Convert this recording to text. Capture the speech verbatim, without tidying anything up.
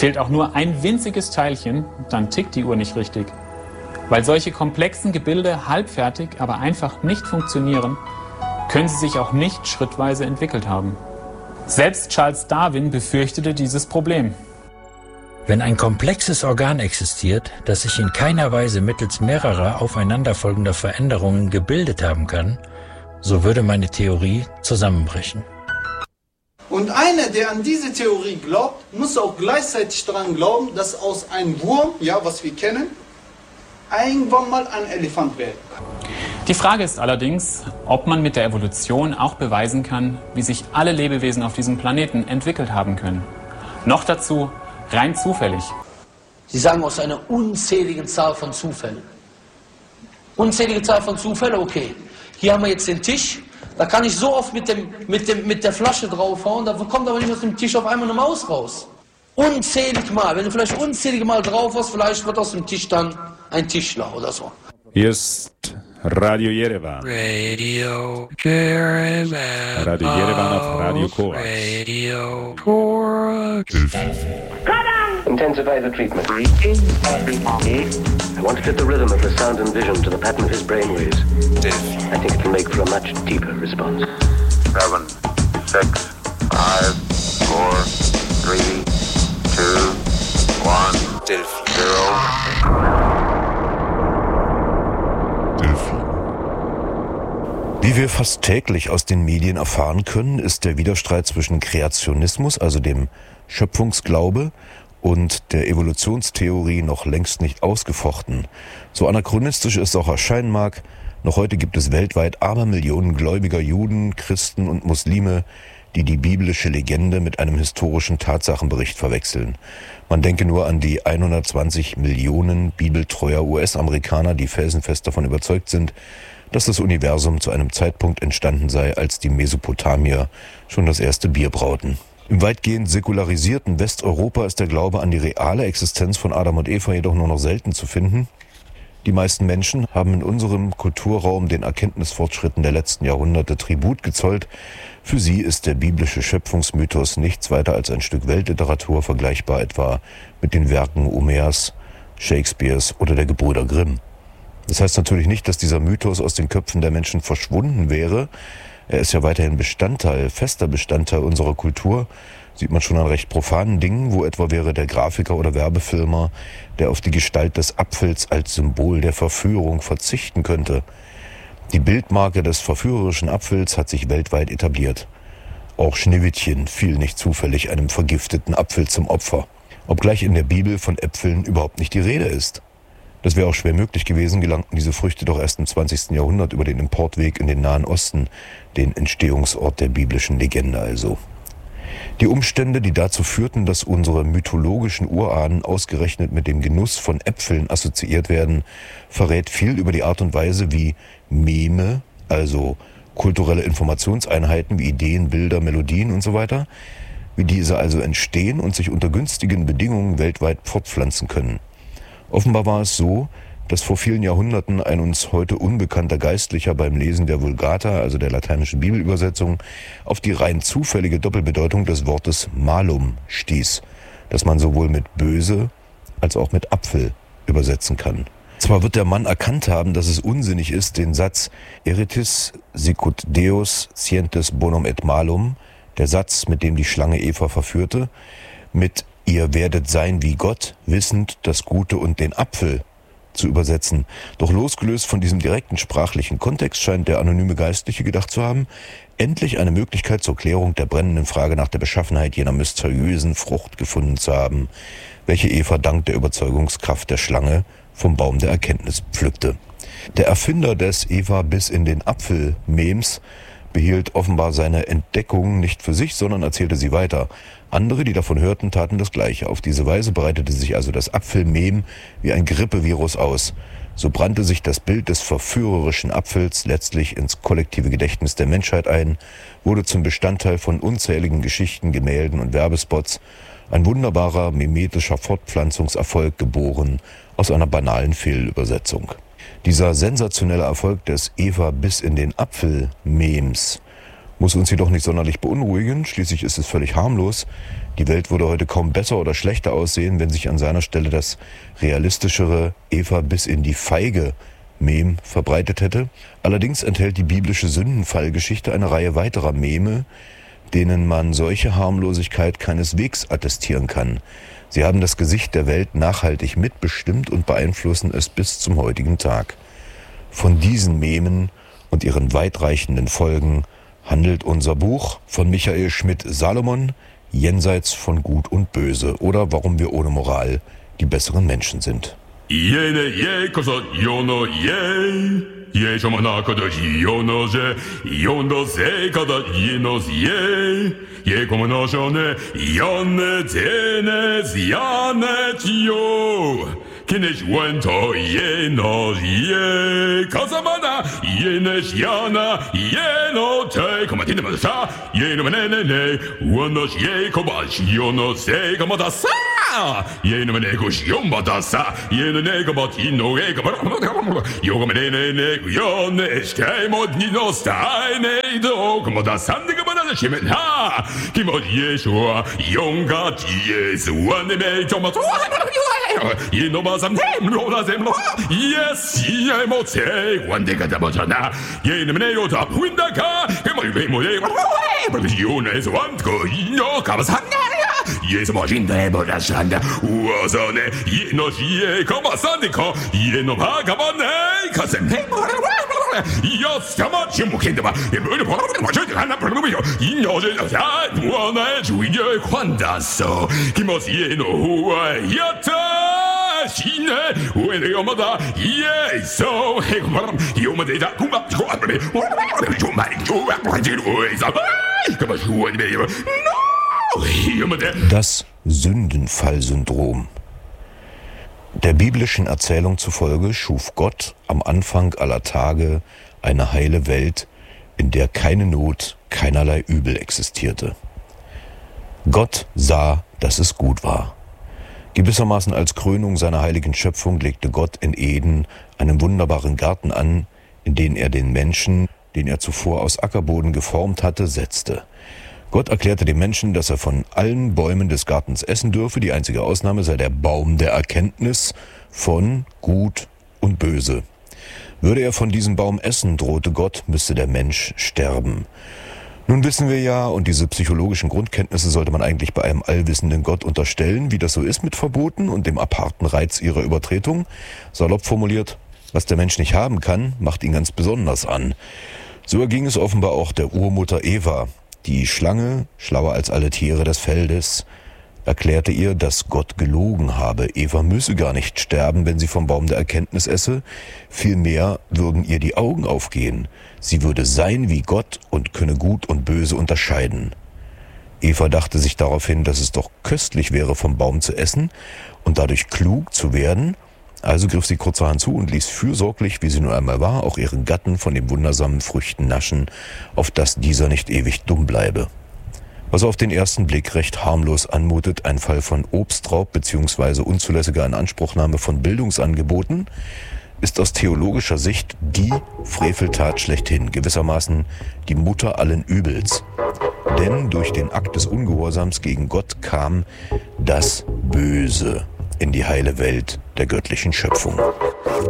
Fehlt auch nur ein winziges Teilchen, dann tickt die Uhr nicht richtig. Weil solche komplexen Gebilde halbfertig, aber einfach nicht funktionieren, können sie sich auch nicht schrittweise entwickelt haben. Selbst Charles Darwin befürchtete dieses Problem. Wenn ein komplexes Organ existiert, das sich in keiner Weise mittels mehrerer aufeinanderfolgender Veränderungen gebildet haben kann, so würde meine Theorie zusammenbrechen. Und einer, der an diese Theorie glaubt, muss auch gleichzeitig daran glauben, dass aus einem Wurm, ja, was wir kennen, irgendwann mal ein Elefant werden kann. Die Frage ist allerdings, ob man mit der Evolution auch beweisen kann, wie sich alle Lebewesen auf diesem Planeten entwickelt haben können. Noch dazu rein zufällig. Sie sagen aus einer unzähligen Zahl von Zufällen. Unzählige Zahl von Zufällen, okay. Hier haben wir jetzt den Tisch. Da kann ich so oft mit, dem, mit, dem, mit der Flasche draufhauen, da kommt aber nicht aus dem Tisch auf einmal eine Maus raus. Unzählig Mal. Wenn du vielleicht unzählige Mal drauf hast, vielleicht wird aus dem Tisch dann ein Tischler oder so. Hier ist Radio Yerevan. Radio Yerevan. Radio Yerevan auf Radio Korax. Radio Korax. Intensify the treatment. I want to fit the rhythm of the sound and vision to the pattern of his brainwaves. I think it can make for a much deeper response. Seven, six, five, four, three, two, one, zero. Wie wir fast täglich aus den Medien erfahren können, ist der Widerstreit zwischen Kreationismus, also dem Schöpfungsglaube, und der Evolutionstheorie noch längst nicht ausgefochten. So anachronistisch es auch erscheinen mag, noch heute gibt es weltweit Abermillionen gläubiger Juden, Christen und Muslime, die die biblische Legende mit einem historischen Tatsachenbericht verwechseln. Man denke nur an die hundertzwanzig Millionen bibeltreuer U S-Amerikaner, die felsenfest davon überzeugt sind, dass das Universum zu einem Zeitpunkt entstanden sei, als die Mesopotamier schon das erste Bier brauten. Im weitgehend säkularisierten Westeuropa ist der Glaube an die reale Existenz von Adam und Eva jedoch nur noch selten zu finden. Die meisten Menschen haben in unserem Kulturraum den Erkenntnisfortschritten der letzten Jahrhunderte Tribut gezollt. Für sie ist der biblische Schöpfungsmythos nichts weiter als ein Stück Weltliteratur, vergleichbar etwa mit den Werken Homers, Shakespeares oder der Gebrüder Grimm. Das heißt natürlich nicht, dass dieser Mythos aus den Köpfen der Menschen verschwunden wäre. Er ist ja weiterhin Bestandteil, fester Bestandteil unserer Kultur. Sieht man schon an recht profanen Dingen, wo etwa wäre der Grafiker oder Werbefilmer, der auf die Gestalt des Apfels als Symbol der Verführung verzichten könnte. Die Bildmarke des verführerischen Apfels hat sich weltweit etabliert. Auch Schneewittchen fiel nicht zufällig einem vergifteten Apfel zum Opfer, obgleich in der Bibel von Äpfeln überhaupt nicht die Rede ist. Das wäre auch schwer möglich gewesen, gelangten diese Früchte doch erst im zwanzigsten Jahrhundert über den Importweg in den Nahen Osten, den Entstehungsort der biblischen Legende also. Die Umstände, die dazu führten, dass unsere mythologischen Urahnen ausgerechnet mit dem Genuss von Äpfeln assoziiert werden, verrät viel über die Art und Weise, wie Meme, also kulturelle Informationseinheiten wie Ideen, Bilder, Melodien und so weiter, wie diese also entstehen und sich unter günstigen Bedingungen weltweit fortpflanzen können. Offenbar war es so, dass vor vielen Jahrhunderten ein uns heute unbekannter Geistlicher beim Lesen der Vulgata, also der lateinischen Bibelübersetzung, auf die rein zufällige Doppelbedeutung des Wortes malum stieß, das man sowohl mit böse als auch mit Apfel übersetzen kann. Zwar wird der Mann erkannt haben, dass es unsinnig ist, den Satz Eritis sicut Deus scientes bonum et malum, der Satz, mit dem die Schlange Eva verführte, mit ihr werdet sein wie Gott, wissend das Gute und den Apfel zu übersetzen. Doch losgelöst von diesem direkten sprachlichen Kontext scheint der anonyme Geistliche gedacht zu haben, endlich eine Möglichkeit zur Klärung der brennenden Frage nach der Beschaffenheit jener mysteriösen Frucht gefunden zu haben, welche Eva dank der Überzeugungskraft der Schlange vom Baum der Erkenntnis pflückte. Der Erfinder des Eva bis in den Apfel-Memes behielt offenbar seine Entdeckung nicht für sich, sondern erzählte sie weiter. Andere, die davon hörten, taten das Gleiche. Auf diese Weise breitete sich also das Apfelmem wie ein Grippevirus aus. So brannte sich das Bild des verführerischen Apfels letztlich ins kollektive Gedächtnis der Menschheit ein, wurde zum Bestandteil von unzähligen Geschichten, Gemälden und Werbespots, ein wunderbarer mimetischer Fortpflanzungserfolg geboren aus einer banalen Fehlübersetzung. Dieser sensationelle Erfolg des Eva bis in den Apfel-Memes muss uns jedoch nicht sonderlich beunruhigen, schließlich ist es völlig harmlos. Die Welt würde heute kaum besser oder schlechter aussehen, wenn sich an seiner Stelle das realistischere Eva bis in die Feige Mem verbreitet hätte. Allerdings enthält die biblische Sündenfallgeschichte eine Reihe weiterer Meme, denen man solche Harmlosigkeit keineswegs attestieren kann. Sie haben das Gesicht der Welt nachhaltig mitbestimmt und beeinflussen es bis zum heutigen Tag. Von diesen Memen und ihren weitreichenden Folgen handelt unser Buch von Michael Schmidt-Salomon, Jenseits von Gut und Böse, oder Warum wir ohne Moral die besseren Menschen sind. Jene je kosot jono je, je shomana kodosh jono je, jono se kodosh jenos je, je komono shone, jone tenes janet jo. Kinish wento jeno je, kasamana jenes jana, jeno te, komatina masa, jeno menene ne, wonos je kobash jono se komadasa. Jeno menego shiombadasa, jeno nego batino ego, yoga menene nego yone, stemo nino steine do, komadasande komadasa shimen ha, kimod Yeshua, yonga Jesu, ane me tomato, jeno basam temlo da zemlo, yes, yemo te, wande kadabajana, jeno meneo da windaka, kemo yemo ego, yone is wantko, yino kabasanga. Jesu mojinda ebo rashanda uozone yeno shie koma sandiko yeno hakabane kasem yos kama chimu kendaba ebule mojinda hana problemi yeno ja buona juye kwanda so kimos yeno huwa yata shine uene yomada yeso hekumam yomade da kuma kwabre yoma yoma jiru eza kama shuwe be no. Das Sündenfallsyndrom. Der biblischen Erzählung zufolge schuf Gott am Anfang aller Tage eine heile Welt, in der keine Not, keinerlei Übel existierte. Gott sah, dass es gut war. Gewissermaßen als Krönung seiner heiligen Schöpfung legte Gott in Eden einen wunderbaren Garten an, in den er den Menschen, den er zuvor aus Ackerboden geformt hatte, setzte. Gott erklärte dem Menschen, dass er von allen Bäumen des Gartens essen dürfe. Die einzige Ausnahme sei der Baum der Erkenntnis von Gut und Böse. Würde er von diesem Baum essen, drohte Gott, müsste der Mensch sterben. Nun wissen wir ja, und diese psychologischen Grundkenntnisse sollte man eigentlich bei einem allwissenden Gott unterstellen, wie das so ist mit Verboten und dem aparten Reiz ihrer Übertretung. Salopp formuliert, was der Mensch nicht haben kann, macht ihn ganz besonders an. So erging es offenbar auch der Urmutter Eva. Die Schlange, schlauer als alle Tiere des Feldes, erklärte ihr, dass Gott gelogen habe. Eva müsse gar nicht sterben, wenn sie vom Baum der Erkenntnis esse. Vielmehr würden ihr die Augen aufgehen. Sie würde sein wie Gott und könne Gut und Böse unterscheiden. Eva dachte sich daraufhin, dass es doch köstlich wäre, vom Baum zu essen und dadurch klug zu werden. Also griff sie kurzerhand zu und ließ fürsorglich, wie sie nun einmal war, auch ihren Gatten von den wundersamen Früchten naschen, auf dass dieser nicht ewig dumm bleibe. Was auf den ersten Blick recht harmlos anmutet, ein Fall von Obstraub bzw. unzulässiger Inanspruchnahme von Bildungsangeboten, ist aus theologischer Sicht die Freveltat schlechthin, gewissermaßen die Mutter allen Übels. Denn durch den Akt des Ungehorsams gegen Gott kam das Böse in die heile Welt der göttlichen Schöpfung.